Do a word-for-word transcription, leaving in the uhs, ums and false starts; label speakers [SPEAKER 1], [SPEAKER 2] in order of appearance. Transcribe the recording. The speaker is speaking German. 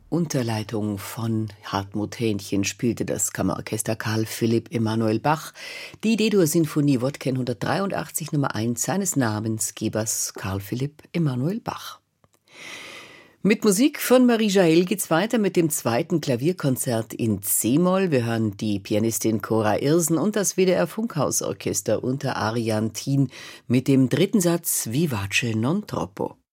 [SPEAKER 1] Unter Leitung von Hartmut Hähnchen spielte das Kammerorchester Karl Philipp Emanuel Bach die D-Dur-Sinfonie Wodken hundertdreiundachtzig Nummer eins seines Namensgebers Karl Philipp Emanuel Bach. Mit Musik von Marie Jael geht's weiter mit dem zweiten Klavierkonzert in C-Moll. Wir hören die Pianistin Cora Irsen und das W D R Funkhausorchester unter Arian Thien mit dem dritten Satz Vivace non troppo.